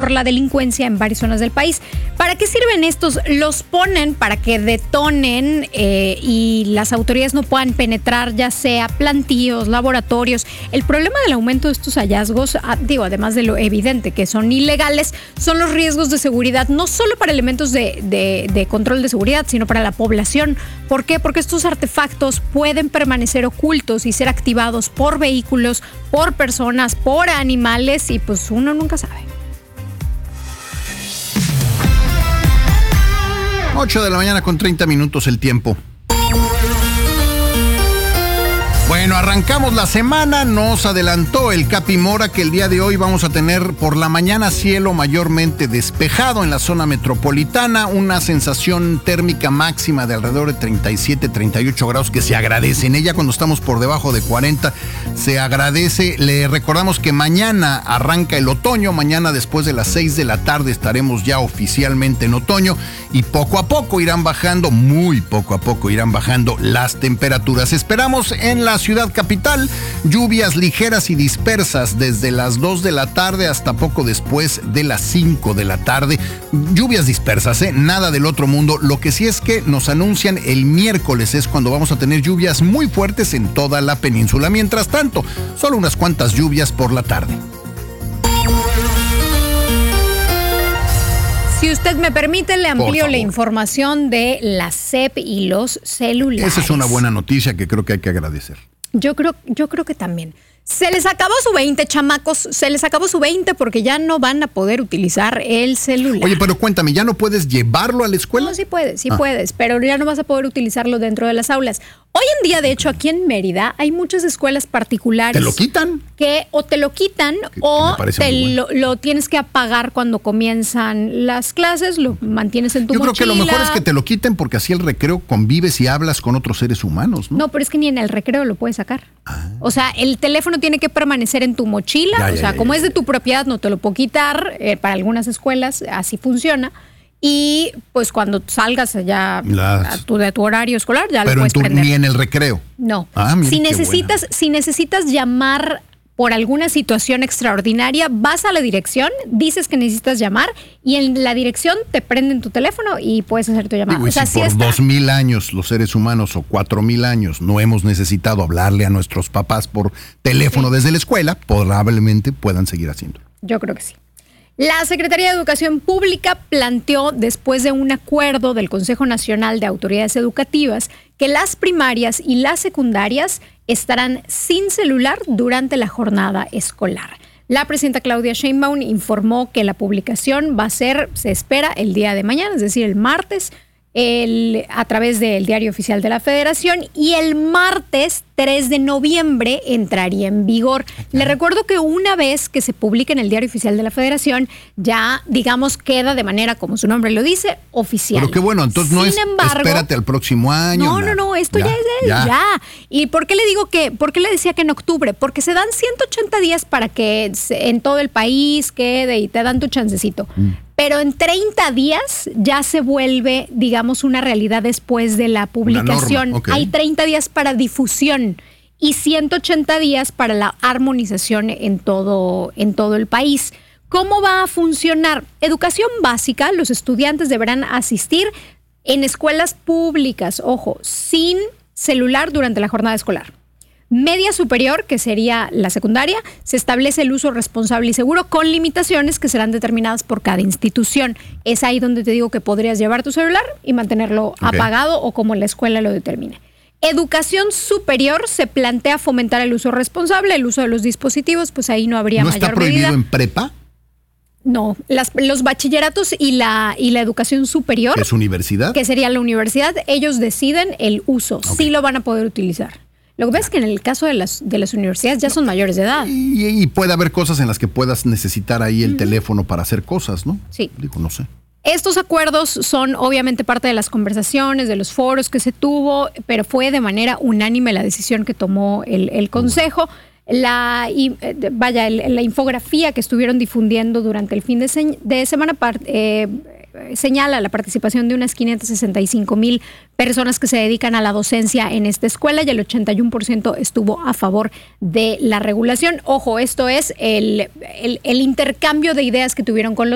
por la delincuencia en varias zonas del país. ¿Para qué sirven estos? Los ponen para que detonen y las autoridades no puedan penetrar, ya sea plantíos, laboratorios. El problema del aumento de estos hallazgos, además de lo evidente que son ilegales, son los riesgos de seguridad, no solo para elementos de control de seguridad, sino para la población. ¿Por qué? Porque estos artefactos pueden permanecer ocultos y ser activados por vehículos, por personas, por animales, y pues uno nunca sabe. 8 de la mañana con 30 minutos el tiempo. Bueno, arrancamos la semana, nos adelantó el Capi Mora que el día de hoy vamos a tener por la mañana cielo mayormente despejado en la zona metropolitana, una sensación térmica máxima de alrededor de 37, 38 grados que se agradece. En ella cuando estamos por debajo de 40 se agradece. Le recordamos que mañana arranca el otoño, mañana después de las 6 de la tarde estaremos ya oficialmente en otoño y poco a poco irán bajando, muy poco a poco irán bajando las temperaturas. Esperamos en la ciudad capital lluvias ligeras y dispersas desde las 2 de la tarde hasta poco después de las 5 de la tarde. Lluvias dispersas, nada del otro mundo. Lo que sí es que nos anuncian el miércoles es cuando vamos a tener lluvias muy fuertes en toda la península. Mientras tanto, solo unas cuantas lluvias por la tarde. Si usted me permite, le amplío la información de la SEP y los celulares. Esa es una buena noticia que creo que hay que agradecer. Yo creo que también. Se les acabó su 20, chamacos. Se les acabó su 20 porque ya no van a poder utilizar el celular. Oye, pero cuéntame, ¿ya no puedes llevarlo a la escuela? No, sí puedes, pero ya no vas a poder utilizarlo dentro de las aulas. Hoy en día, de hecho, aquí en Mérida hay muchas escuelas particulares. ¿Te lo quitan? Que o te lo quitan o lo tienes que apagar cuando comienzan las clases, lo mantienes en tu mochila. Yo creo que lo mejor es que te lo quiten porque así el recreo convives y hablas con otros seres humanos, ¿no? No, pero es que ni en el recreo lo puedes sacar. O sea, el teléfono tiene que permanecer en tu mochila. Como es de tu propiedad, no te lo puedo quitar. Para algunas escuelas así funciona. Y pues cuando salgas allá de tu horario escolar, ya lo puedes prender. Ni en el recreo. No. Si necesitas llamar por alguna situación extraordinaria, vas a la dirección, dices que necesitas llamar y en la dirección te prenden tu teléfono y puedes hacer tu llamada. Digo, si por 2000 años los seres humanos o 4000 años no hemos necesitado hablarle a nuestros papás por teléfono desde la escuela, probablemente puedan seguir haciéndolo. Yo creo que sí. La Secretaría de Educación Pública planteó, después de un acuerdo del Consejo Nacional de Autoridades Educativas, que las primarias y las secundarias estarán sin celular durante la jornada escolar. La presidenta Claudia Sheinbaum informó que la publicación va a ser, se espera, el día de mañana, es decir, el martes, a través del Diario Oficial de la Federación, y el martes 3 de noviembre entraría en vigor. Le recuerdo que una vez que se publique en el Diario Oficial de la Federación, ya, digamos, queda de manera, como su nombre lo dice, oficial. Pero qué bueno, entonces espérate al próximo año. No, esto ya es ya. ¿Y por qué le decía que en octubre? Porque se dan 180 días para que en todo el país quede y te dan tu chancecito. Pero en 30 días ya se vuelve, digamos, una realidad después de la publicación. Okay. Hay 30 días para difusión y 180 días para la armonización en todo el país. ¿Cómo va a funcionar? Educación básica, los estudiantes deberán asistir en escuelas públicas, ojo, sin celular durante la jornada escolar. Media superior, que sería la secundaria, se establece el uso responsable y seguro con limitaciones que serán determinadas por cada institución. Es ahí donde te digo que podrías llevar tu celular y mantenerlo apagado o como la escuela lo determine. Educación superior, se plantea fomentar el uso responsable, el uso de los dispositivos, pues ahí no habría mayor medida. ¿No está prohibido en prepa? No, los bachilleratos y la educación superior. ¿Es universidad? Que sería la universidad, ellos deciden el uso, sí lo van a poder utilizar. Lo que pasa es que en el caso de las universidades ya son mayores de edad. Y puede haber cosas en las que puedas necesitar ahí el teléfono para hacer cosas, ¿no? Sí. Digo, no sé. Estos acuerdos son obviamente parte de las conversaciones, de los foros que se tuvo, pero fue de manera unánime la decisión que tomó el Consejo. La infografía que estuvieron difundiendo durante el fin de semana señala la participación de unas 565,000 personas que se dedican a la docencia en esta escuela y el 81% estuvo a favor de la regulación. Ojo, esto es el intercambio de ideas que tuvieron con los